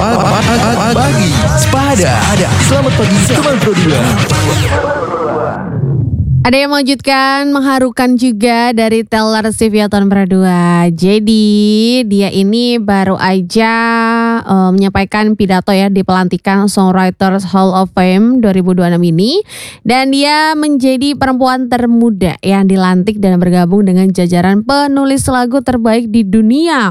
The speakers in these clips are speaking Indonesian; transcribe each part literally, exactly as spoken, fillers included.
Pagi Sepada. Selamat pagi teman Pro dua. Ada yang mengejutkan, mengharukan juga dari Taylor Swift ya tahun dua. Jadi dia ini baru aja uh, menyampaikan pidato ya di pelantikan Songwriters Hall of Fame dua ribu dua puluh enam ini. Dan dia menjadi perempuan termuda yang dilantik dan bergabung dengan jajaran penulis lagu terbaik di dunia.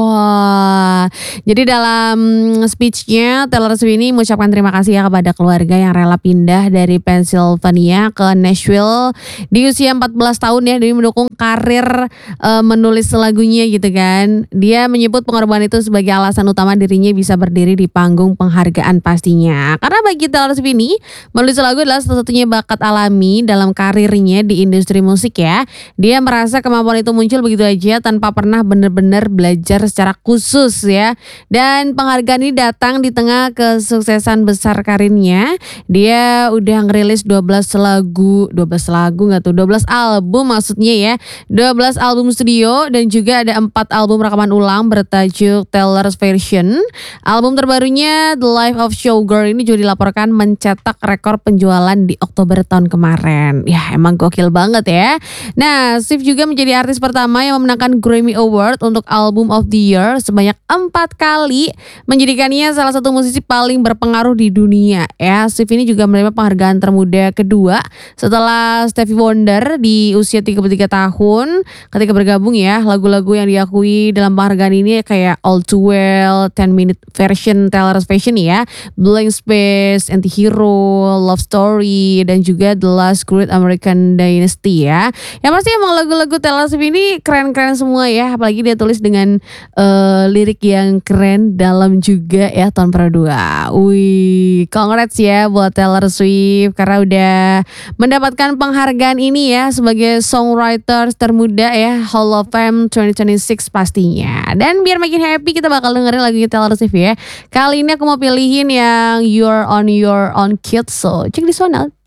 Wah, jadi dalam speechnya Taylor Swift ini mengucapkan terima kasih ya kepada keluarga yang rela pindah dari Pennsylvania ke Nashville di usia empat belas tahun ya, demi mendukung karir uh, menulis lagunya gitu kan. Dia menyebut pengorbanan itu sebagai alasan utama dirinya bisa berdiri di panggung penghargaan pastinya. Karena bagi Taylor Swift ini, menulis lagu adalah salah satunya bakat alami dalam karirnya di industri musik ya. Dia merasa kemampuan itu muncul begitu aja tanpa pernah benar-benar belajar secara khusus ya. Dan penghargaan ini datang di tengah kesuksesan besar karirnya. Dia udah ngerilis dua belas lagu, dua belas lagu nggak tuh, dua belas album maksudnya ya, dua belas album studio dan juga ada empat album rekaman ulang bertajuk Taylor's Version. Album terbarunya The Life of Showgirl ini juga dilaporkan mencetak rekor penjualan di Oktober tahun kemarin. Ya emang gokil banget ya. Nah, Swift juga menjadi artis pertama yang memenangkan Grammy Award untuk Album of the Year sebanyak empat kali, menjadikannya salah satu musisi paling berpengaruh di dunia ya. Swift ini juga menerima penghargaan termuda kedua setelah Stevie Wonder di usia tiga puluh tiga tahun ketika bergabung ya. Lagu-lagu yang diakui dalam penghargaan ini kayak All Too Well, ten minute Version, Taylor's Version ya, Blank Space, Anti-Hero, Love Story, dan juga The Last Great American Dynasty ya. Yang pasti emang lagu-lagu Taylor Swift ini keren-keren semua ya, apalagi dia tulis dengan uh, lirik yang keren dalam juga ya tahun dua. Wih, congrats ya buat Taylor Swift karena udah mendapatkan penghargaan ini ya sebagai songwriter termuda ya, Hall of Fame dua ribu dua puluh enam pastinya. Dan biar makin happy kita bakal dengerin lagunya Taylor Swift ya. Kali ini aku mau pilihin yang You're on Your Own Kid, so check this one out.